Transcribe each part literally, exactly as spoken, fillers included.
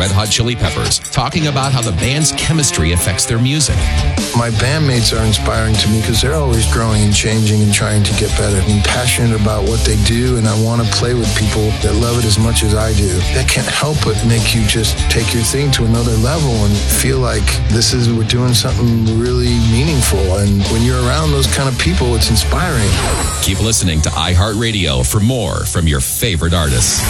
Red Hot Chili Peppers, talking about how the band's chemistry affects their music. My bandmates are inspiring to me because they're always growing and changing and trying to get better. I'm passionate about what they do, and I want to play with people that love it as much as I do. That can't help but make you just take your thing to another level and feel like this is, we're doing something really meaningful. And when you're around those kind of people, it's inspiring. Keep listening to iHeartRadio for more from your favorite artists.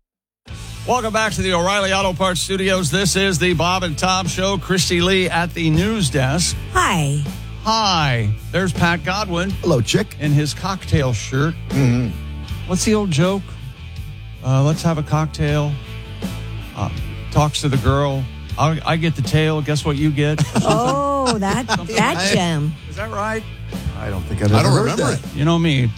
Welcome back to the O'Reilly Auto Parts Studios. This is the Bob and Tom Show. Christy Lee at the news desk. Hi. Hi. There's Pat Godwin. Hello, chick. In his cocktail shirt. Mm-hmm. What's the old joke? Uh, let's have a cocktail. Uh, talks to the girl. I'll, I get the tail. Guess what you get? Oh, that that gem. Is that right? I don't think I've ever I don't heard remember that. it. You know me.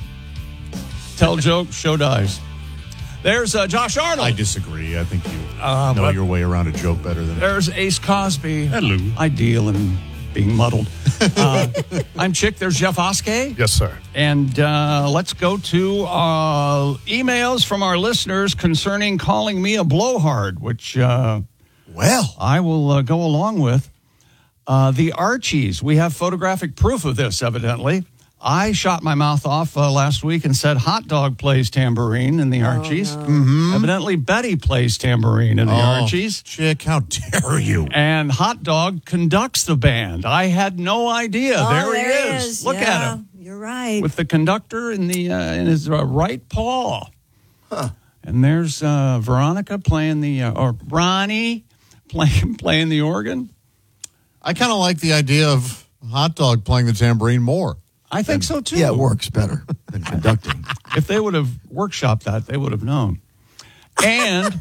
Tell joke, show dies. There's uh, Josh Arnold. I disagree. I think you Uh, know but- your way around a joke better than There's Ace Cosby. Hello. I deal in being muddled. Uh, I'm Chick. There's Jeff Oskey. Yes, sir. And uh, let's go to uh, emails from our listeners concerning calling me a blowhard, which uh, Well, I will uh, go along with. Uh, the Archies. We have photographic proof of this, evidently. I shot my mouth off uh, last week and said Hot Dog plays tambourine in the Archies. Mm-hmm. Evidently, Betty plays tambourine in the oh, Archies. Chick, how dare you? And Hot Dog conducts the band. I had no idea. Oh, there, there he is. is. Look Yeah, at him. You're right. With the conductor in the uh, in his uh, right paw. Huh. And there's uh, Veronica playing the, uh, or Ronnie playing playing the organ. I kind of like the idea of Hot Dog playing the tambourine more. I think so, too. Yeah, it works better than conducting. If they would have workshopped that, they would have known. And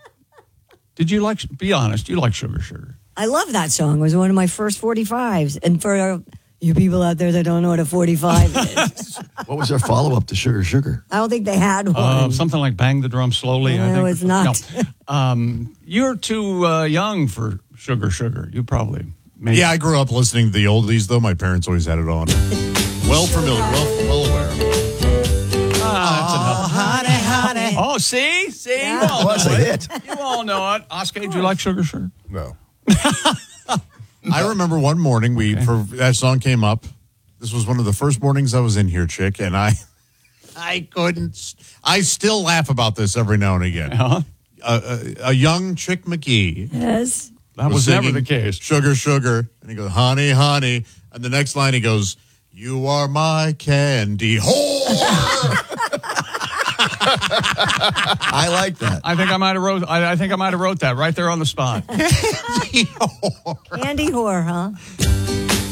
did you like, be honest, you like Sugar Sugar? I love that song. It was one of my first forty-fives. And for uh, you people out there that don't know what a forty-five is, What was our follow-up to Sugar Sugar? I don't think they had one. Uh, something like Bang the Drum Slowly, I No, think. it's not. No. Um, you're too uh, young for Sugar Sugar. You probably made Yeah, I grew up listening to the oldies, though. My parents always had it on. Well familiar, well, well aware. Ah, that's enough. honey, honey. Oh, see? See? Yeah. You all What's know a it. hit? You all know it. Oscar, do you like Sugar Sugar? No. I remember one morning we for that song came up. This was one of the first mornings I was in here, Chick, and I I couldn't. I still laugh about this every now and again. Huh? A, a, a young Chick McGee Yes. That was never singing the case. Sugar, sugar, and he goes, honey, honey, and the next line he goes, you are my candy whore. I like that. I think I might have wrote. I, I think I might have wrote that right there on the spot. Candy whore, huh?